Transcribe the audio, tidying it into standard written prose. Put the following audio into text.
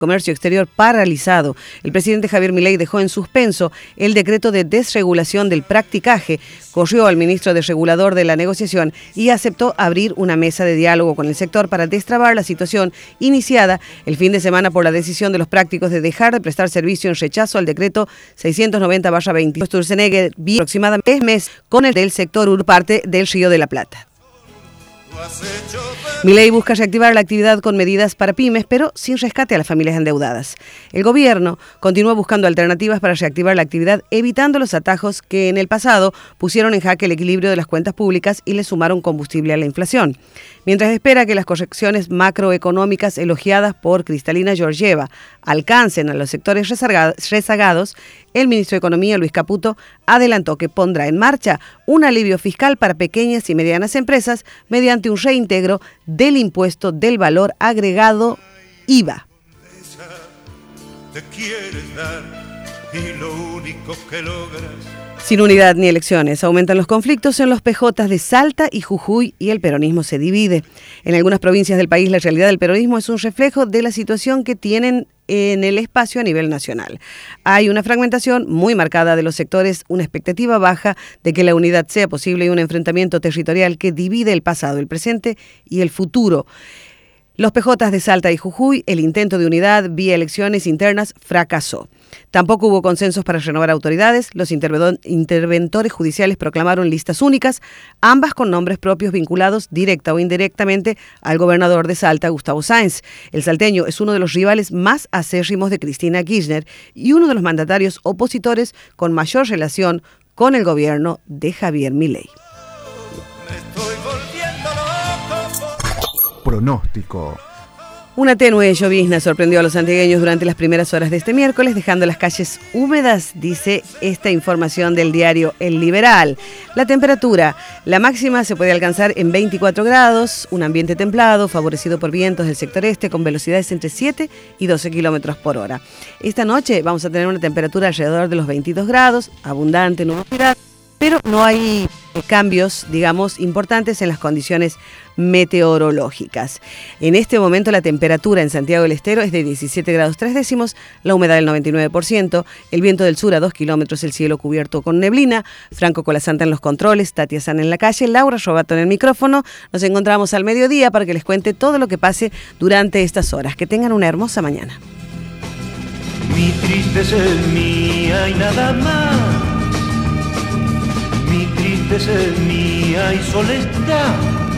comercio exterior paralizado. El presidente Javier Milei dejó en suspenso el decreto de desregulación del practicaje, corrió al ministro desregulador de la negociación y aceptó abrir una mesa de diálogo con el sector para destrabar la situación iniciada el fin de semana por la decisión de los prácticos de dejar de prestar servicio en rechazo al decreto 690/20. Sturzenegger viene aproximadamente 3 meses con el del sector parte del Río de la Plata. Milei busca reactivar la actividad con medidas para pymes, pero sin rescate a las familias endeudadas. El gobierno continúa buscando alternativas para reactivar la actividad, evitando los atajos que en el pasado pusieron en jaque el equilibrio de las cuentas públicas y le sumaron combustible a la inflación. Mientras espera que las correcciones macroeconómicas elogiadas por Cristalina Georgieva alcancen a los sectores rezagados, el ministro de Economía, Luis Caputo, adelantó que pondrá en marcha un alivio fiscal para pequeñas y medianas empresas mediante un reintegro del impuesto del valor agregado IVA. Sin unidad ni elecciones, aumentan los conflictos en los PJs de Salta y Jujuy y el peronismo se divide. En algunas provincias del país la realidad del peronismo es un reflejo de la situación que tienen en el espacio a nivel nacional. Hay una fragmentación muy marcada de los sectores, una expectativa baja de que la unidad sea posible y un enfrentamiento territorial que divide el pasado, el presente y el futuro. Los PJs de Salta y Jujuy, el intento de unidad vía elecciones internas fracasó. Tampoco hubo consensos para renovar autoridades. Los interventores judiciales proclamaron listas únicas, ambas con nombres propios vinculados directa o indirectamente al gobernador de Salta, Gustavo Sáenz. El salteño es uno de los rivales más acérrimos de Cristina Kirchner y uno de los mandatarios opositores con mayor relación con el gobierno de Javier Milei. Pronóstico. Una tenue llovizna sorprendió a los santiagueños durante las primeras horas de este miércoles, dejando las calles húmedas, dice esta información del diario El Liberal. La temperatura, la máxima se puede alcanzar en 24 grados, un ambiente templado, favorecido por vientos del sector este, con velocidades entre 7 y 12 kilómetros por hora. Esta noche vamos a tener una temperatura alrededor de los 22 grados, abundante nubosidad, pero no hay cambios, digamos, importantes en las condiciones meteorológicas. En este momento la temperatura en Santiago del Estero es de 17 grados 3 décimos, la humedad del 99%, el viento del sur a 2 kilómetros, el cielo cubierto con neblina. Franco Colasanta en los controles, Tatia San en la calle, Laura Robato en el micrófono. Nos encontramos al mediodía para que les cuente todo lo que pase durante estas horas. Que tengan una hermosa mañana. Mi tristeza es mía y nada más. Mi tristeza es mía y soledad.